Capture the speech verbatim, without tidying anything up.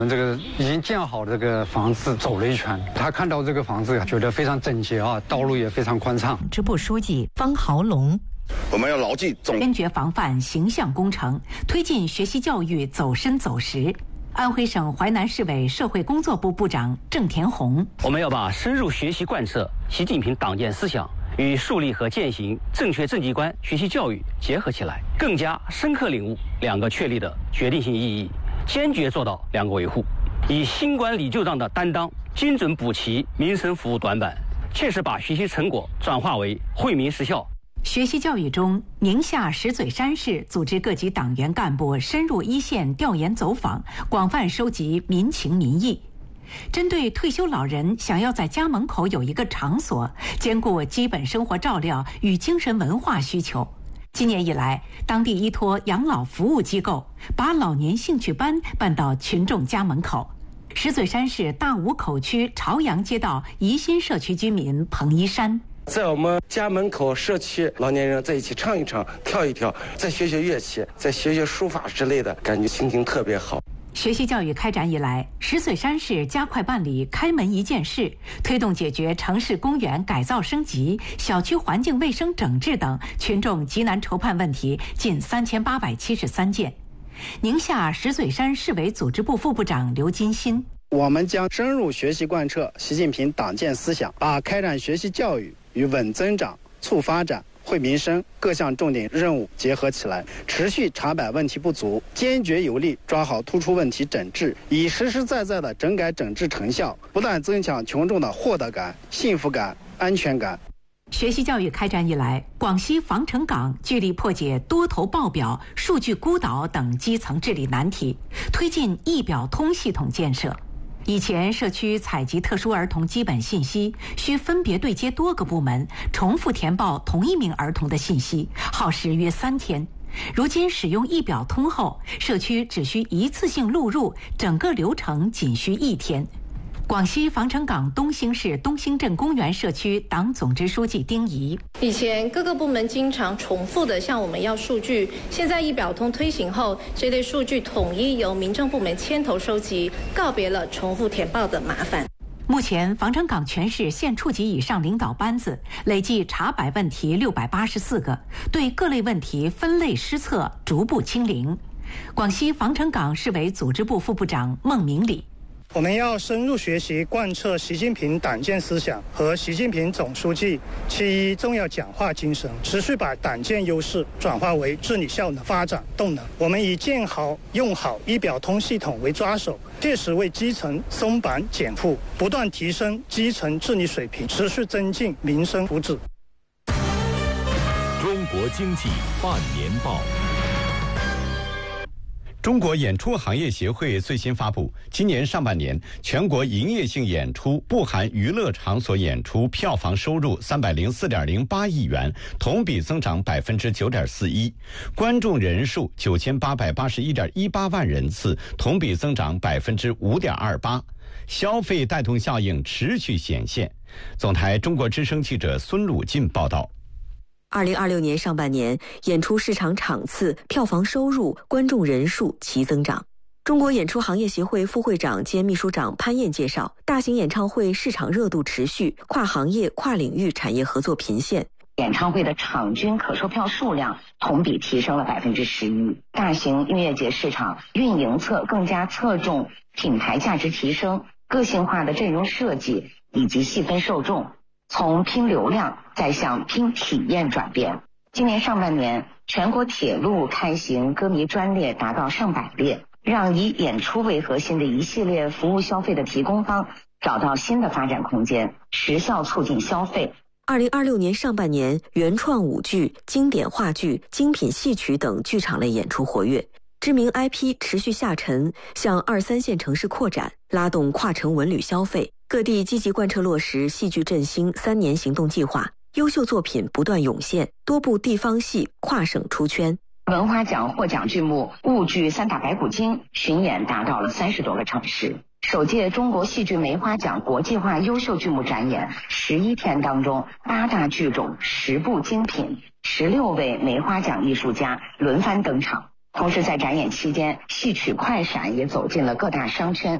我们这个已经建好的这个房子走了一圈，他看到这个房子觉得非常整洁啊，道路也非常宽敞。 支部书记方豪龙， 我们要牢记总坚决防范形象工程，推进学习教育走深走实。安徽省淮南市委社会工作部部长郑田红， 我们要把深入学习贯彻习近平党建思想与树立和践行正确政绩观学习教育结合起来，更加深刻领悟两个确立的决定性意义，坚决做到两个维护，以新管理旧账的担当，精准补齐民生服务短板，切实把学习成果转化为惠民实效。 学习教育中，宁夏石嘴山市组织各级党员干部深入一线调研走访，广泛收集民情民意。针对退休老人想要在家门口有一个场所，兼顾基本生活照料与精神文化需求，今年以来，当地依托养老服务机构，把老年兴趣班办到群众家门口。石嘴山市大武口区朝阳街道宜新社区居民彭一山， 在我们家门口社区，老年人在一起唱一唱、跳一跳，再学学乐器，再学学书法之类的，感觉心情特别好。 学习教育开展以来，石嘴山市加快办理开门一件事，推动解决城市公园改造升级、小区环境卫生整治等群众急难愁盼问题近三千八百七十三件。宁夏石嘴山市委组织部副部长刘金新， 我们将深入学习贯彻习近平党建思想，把开展学习教育与稳增长、促发展、惠民生各项重点任务结合起来，持续查摆问题不足，坚决有力抓好突出问题整治，以实实在在的整改整治成效，不断增强群众的获得感、幸福感、安全感。 学习教育开展以来，广西防城港聚力破解多头报表、数据孤岛等基层治理难题，推进一表通系统建设。以前社区采集特殊儿童基本信息，需分别对接多个部门，重复填报同一名儿童的信息，耗时约三天。如今使用一表通后，社区只需一次性录入，整个流程仅需一天。广西防城港东兴市东兴镇公园社区党总支书记丁仪， 以前各个部门经常重复的向我们要数据，现在一表通推行后，这类数据统一由民政部门牵头收集，告别了重复填报的麻烦。 目前防城港全市县处级以上领导班子累计查摆问题六百八十四个，对各类问题分类施策，逐步清零。广西防城港市委组织部副部长孟明礼， 我们要深入学习贯彻习近平党建思想和习近平总书记其一重要讲话精神，持续把党建优势转化为治理效能发展动能。我们以建好用好一表通系统为抓手，切实为基层松绑减负，不断提升基层治理水平，持续增进民生福祉。 中国经济半年报。 中国演出行业协会最新发布，今年上半年全国营业性演出不含娱乐场所演出票房收入三百零四点零八亿元，同比增长百分之九点四一，观众人数九千八百八十一点一八万人次，同比增长百分之五点二八，消费带动效应持续显现。总台中国之声记者孙鲁进报道。 二零二六年上半年，演出市场场次、票房收入、观众人数齐增长。中国演出行业协会副会长兼秘书长潘燕介绍，大型演唱会市场热度持续，跨行业、跨领域产业合作频现。 演唱会的场均可售票数量同比提升了百分之十一。大型音乐节市场运营侧更加侧重品牌价值提升、个性化的阵容设计以及细分受众。从拼流量再向拼体验转变。今年上半年，全国铁路开行歌迷专列达到上百列，让以演出为核心的一系列服务消费的提供方找到新的发展空间，实效促进消费。 二零二六年上半年，原创舞剧、经典话剧、精品戏曲等剧场类演出活跃，知名 I P 持续下沉，向二三线城市扩展，拉动跨城文旅消费。各地积极贯彻落实戏剧振兴三年行动计划，优秀作品不断涌现，多部地方戏跨省出圈。 文华奖获奖剧目婺剧《三打白骨精》巡演达到了三十多个城市。首届中国戏剧梅花奖国际化优秀剧目展演十一天当中，八大剧种、十部精品、十六位梅花奖艺术家轮番登场。 同时在展演期间，戏曲快闪也走进了各大商圈。